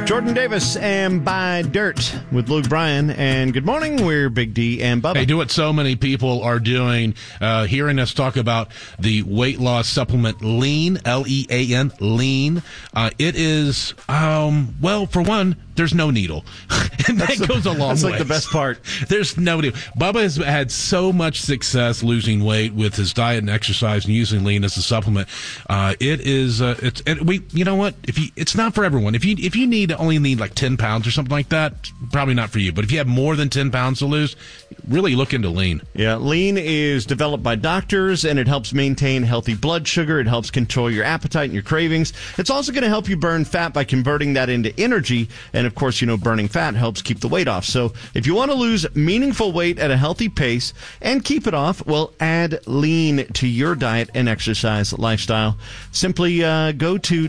Jordan Davis and Buy Dirt with Luke Bryan. And good morning, we're Big D and Bubba. Hey, do what so many people are doing, hearing us talk about the weight loss supplement Lean, L-E-A-N, Lean. It is, well, for one, there's no needle. And that goes a long way. That's like the best part. There's no needle. Bubba has had so much success losing weight with his diet and exercise and using Lean as a supplement. You know what? It's not for everyone. If you only need like 10 pounds or something like that, probably not for you. But if you have more than 10 pounds to lose, really look into Lean. Yeah, Lean is developed by doctors, and it helps maintain healthy blood sugar. It helps control your appetite and your cravings. It's also going to help you burn fat by converting that into energy. And, of course, burning fat helps keep the weight off. So if you want to lose meaningful weight at a healthy pace and keep it off, well, add Lean to your diet and exercise lifestyle. Simply go to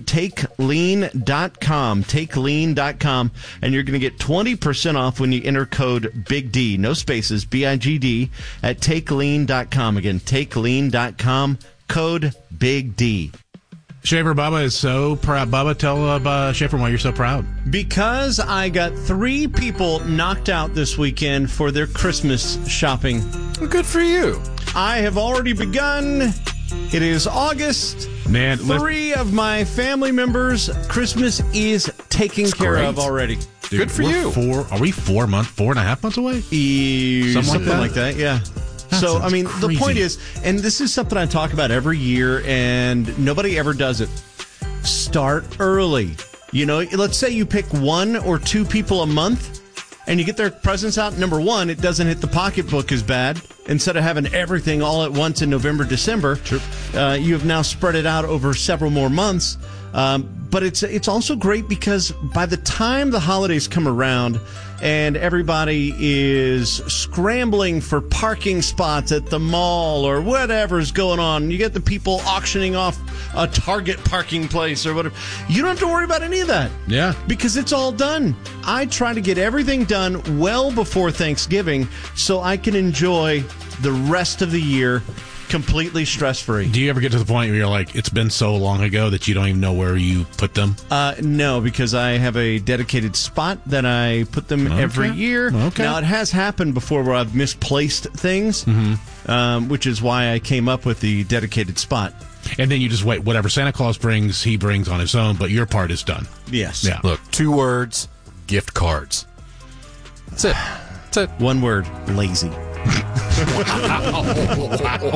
TakeLean.com, TakeLean.com, and you're going to get 20% off when you enter code Big D, no spaces, B-I-G-D, at TakeLean.com. Again, TakeLean.com, code Big D. Schaefer, Bubba is so proud. Bubba, tell Schaefer why you're so proud. Because I got 3 people knocked out this weekend for their Christmas shopping. Well, good for you. I have already begun. It is August. Man, 3 of my family members' Christmas is taken care of already. Dude, good for you. Are we 4.5 months away? Something like that, yeah. So, I mean, crazy. The point is, and this is something I talk about every year, and nobody ever does it. Start early. Let's say you pick 1 or 2 people a month, and you get their presents out. Number one, it doesn't hit the pocketbook as bad. Instead of having everything all at once in November, December, you have now spread it out over several more months. But it's also great because by the time the holidays come around and everybody is scrambling for parking spots at the mall or whatever's going on, you get the people auctioning off a Target parking place or whatever. You don't have to worry about any of that. Yeah. Because it's all done. I try to get everything done well before Thanksgiving so I can enjoy the rest of the year completely stress-free. Do you ever get to the point where you're like, it's been so long ago that you don't even know where you put them? No, because I have a dedicated spot that I put them every year. Okay. Now, it has happened before where I've misplaced things, which is why I came up with the dedicated spot. And then you just wait. Whatever Santa Claus brings, he brings on his own, but your part is done. Yes. Yeah. Look, 2 words, gift cards. That's it. 1 word, lazy. Wow.